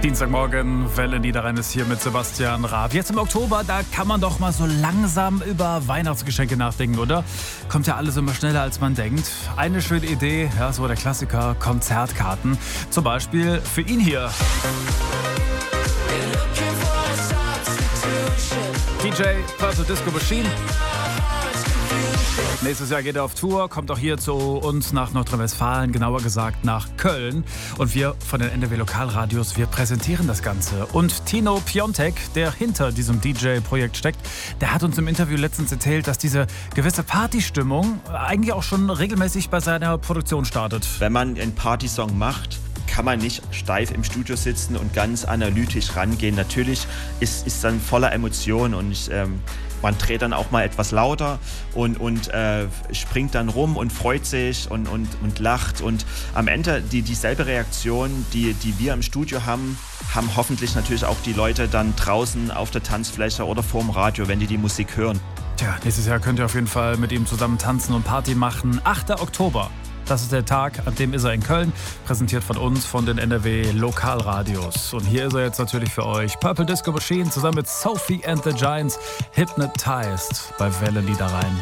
Dienstagmorgen, Welle Niederrhein ist hier mit Sebastian Raab. Jetzt im Oktober, da kann man doch mal so langsam über Weihnachtsgeschenke nachdenken, oder? Kommt ja alles immer schneller, als man denkt. Eine schöne Idee, ja, so der Klassiker, Konzertkarten. Zum Beispiel für ihn hier. DJ Purple Disco Machine. Nächstes Jahr geht er auf Tour, kommt auch hier zu uns nach Nordrhein-Westfalen, genauer gesagt nach Köln. Und wir von den NRW Lokalradios, wir präsentieren das Ganze. Und Tino Piontek, der hinter diesem DJ-Projekt steckt, der hat uns im Interview letztens erzählt, dass diese gewisse Partystimmung eigentlich auch schon regelmäßig bei seiner Produktion startet. Wenn man einen Partysong macht, kann man nicht steif im Studio sitzen und ganz analytisch rangehen. Natürlich ist dann voller Emotionen und man dreht dann auch mal etwas lauter und springt dann rum und freut sich und lacht. Und am Ende dieselbe Reaktion, die wir im Studio haben hoffentlich natürlich auch die Leute dann draußen auf der Tanzfläche oder vorm Radio, wenn die Musik hören. Tja, nächstes Jahr könnt ihr auf jeden Fall mit ihm zusammen tanzen und Party machen. 8. Oktober. Das ist der Tag, an dem ist er in Köln, präsentiert von uns, von den NRW Lokalradios. Und hier ist er jetzt natürlich für euch. Purple Disco Machine zusammen mit Sophie and the Giants, Hypnotized bei Welle Niederrhein.